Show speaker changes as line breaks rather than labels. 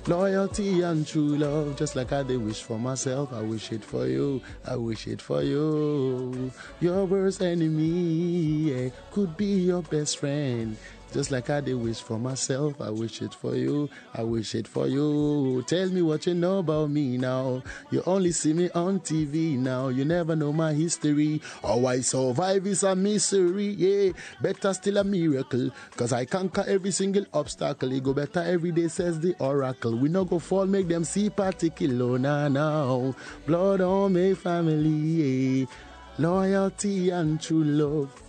Loyalty and true love, just like I did wish for myself, I wish it for you, I wish it for you. Your worst enemy could be your best friend. Just like I did wish for myself, I wish it for you, I wish it for you. Tell me what you know about me now. You only see me on TV now. You never know my history. How I survive is a mystery, yeah. Better still a miracle, cause I conquer every single obstacle. It go better every day, says the oracle. We no go fall, make them see particular now. Blood on my family, yeah. Loyalty and true love.